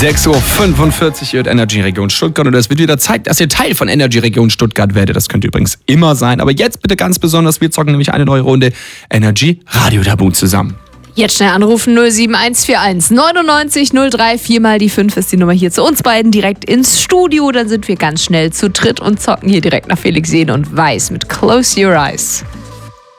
6.45 Uhr hört Energy Region Stuttgart und es wird wieder Zeit, dass ihr Teil von Energy Region Stuttgart werdet. Das könnt ihr übrigens immer sein. Aber jetzt bitte ganz besonders, wir zocken nämlich eine neue Runde Energy Radio Tabu zusammen. Jetzt schnell anrufen 07141 99 03 4 mal die 5 ist die Nummer hier zu uns beiden direkt ins Studio. Dann sind wir ganz schnell zu dritt und zocken hier direkt nach Felix Jähn und Weiß mit Close Your Eyes.